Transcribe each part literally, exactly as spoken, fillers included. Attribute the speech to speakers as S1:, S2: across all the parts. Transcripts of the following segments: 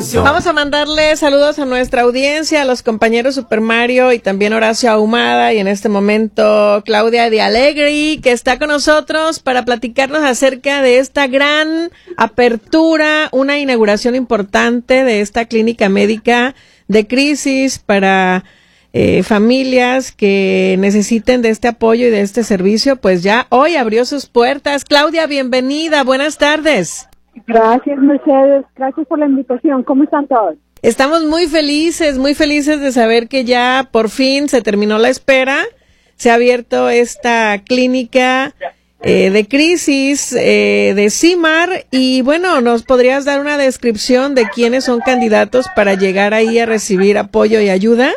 S1: Vamos a mandarle saludos a nuestra audiencia, a los compañeros Super Mario y también Horacio Ahumada y en este momento Claudia de Alegre, que está con nosotros para platicarnos acerca de esta gran apertura, una inauguración importante de esta clínica médica de crisis para eh, familias que necesiten de este apoyo y de este servicio. Pues ya hoy abrió sus puertas. Claudia, bienvenida, buenas tardes.
S2: Gracias, Mercedes, gracias por la invitación. ¿Cómo están todos?
S1: Estamos muy felices, muy felices de saber que ya por fin se terminó la espera, se ha abierto esta clínica eh, de crisis eh, de CIMAR y bueno, ¿nos podrías dar una descripción de quiénes son candidatos para llegar ahí a recibir apoyo y ayuda?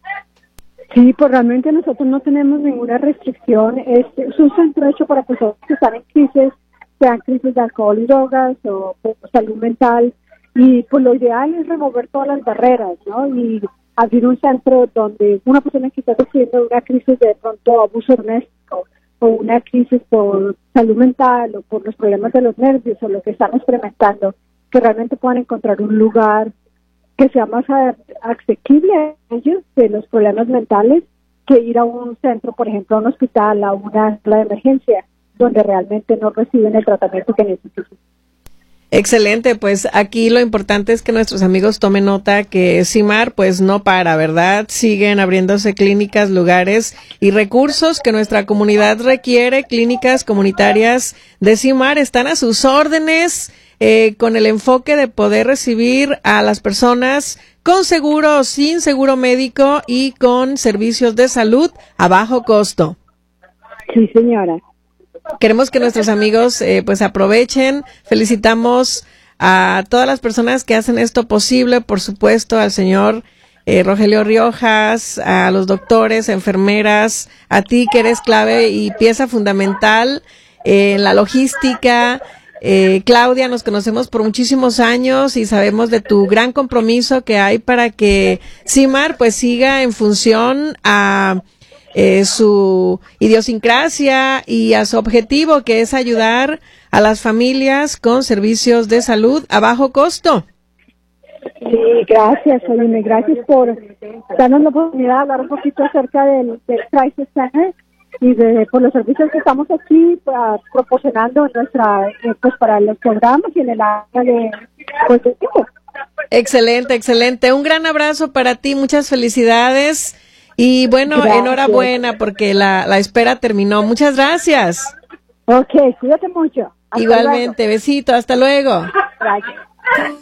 S2: Sí, pues realmente nosotros no tenemos ninguna restricción, es, es un centro hecho para personas que están en crisis, sean crisis de alcohol y drogas o, o salud mental, y pues lo ideal es remover todas las barreras, ¿no? Y abrir un centro donde una persona que está sufriendo una crisis de pronto abuso doméstico o una crisis por salud mental o por los problemas de los nervios o lo que están experimentando, que realmente puedan encontrar un lugar que sea más asequible a ellos de los problemas mentales que ir a un centro, por ejemplo, a un hospital, a una sala de emergencia, donde realmente no reciben el tratamiento que necesitan.
S1: Excelente, pues aquí lo importante es que nuestros amigos tomen nota que CIMAR pues no para, ¿verdad? Siguen abriéndose clínicas, lugares y recursos que nuestra comunidad requiere. Clínicas comunitarias de CIMAR están a sus órdenes eh, con el enfoque de poder recibir a las personas con seguro o sin seguro médico y con servicios de salud a bajo costo.
S2: Sí, señora.
S1: Queremos que nuestros amigos eh, pues aprovechen. Felicitamos a todas las personas que hacen esto posible, por supuesto al señor eh, Rogelio Riojas, a los doctores, enfermeras, a ti que eres clave y pieza fundamental eh, en la logística. Eh, Claudia, nos conocemos por muchísimos años y sabemos de tu gran compromiso que hay para que CIMAR pues siga en función a Eh, su idiosincrasia y a su objetivo, que es ayudar a las familias con servicios de salud a bajo costo.
S2: Sí, gracias, Oline, gracias por darnos la oportunidad de hablar un poquito acerca del, del Crisis Center y de por los servicios que estamos aquí uh, proporcionando en nuestra eh, pues para los programas y en el área de pues, de tipo.
S1: Excelente, excelente. Un gran abrazo para ti, muchas felicidades. Y bueno, gracias. Enhorabuena porque la, la espera terminó. Muchas gracias.
S2: Ok, cuídate mucho.
S1: Hasta Igualmente, luego. Besito, hasta luego.
S2: Gracias.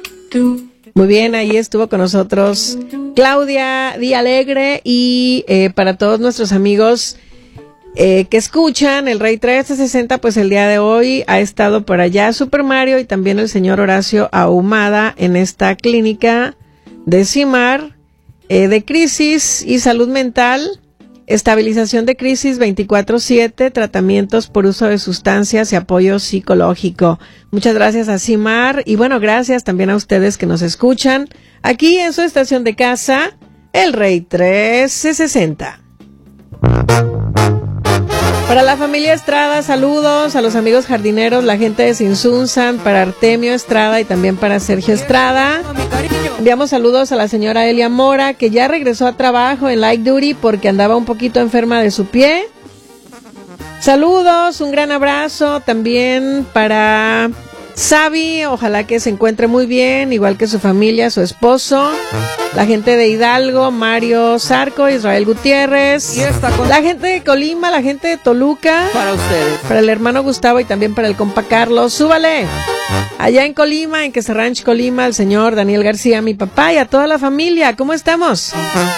S1: Muy bien, ahí estuvo con nosotros Claudia Di Alegre y eh, para todos nuestros amigos eh, que escuchan el Rey trescientos sesenta, pues el día de hoy ha estado por allá Super Mario y también el señor Horacio Ahumada en esta clínica de CIMAR. Eh, de crisis y salud mental, estabilización de crisis veinticuatro siete, tratamientos por uso de sustancias y apoyo psicológico. Muchas gracias a CIMAR y bueno, gracias también a ustedes que nos escuchan aquí en su estación de casa, el Rey trescientos sesenta. Para la familia Estrada, saludos a los amigos jardineros, la gente de Sinsunzan, para Artemio Estrada y también para Sergio Estrada. Enviamos saludos a la señora Elia Mora, que ya regresó a trabajo en Light Duty porque andaba un poquito enferma de su pie. Saludos, un gran abrazo también para Sabi, ojalá que se encuentre muy bien, igual que su familia, su esposo, la gente de Hidalgo, Mario Zarco, Israel Gutiérrez, la gente de Colima, la gente de Toluca,
S3: para ustedes,
S1: para el hermano Gustavo y también para el compa Carlos. Súbale, allá en Colima, en Queso Ranch, Colima, al señor Daniel García, mi papá, y a toda la familia. ¿Cómo estamos?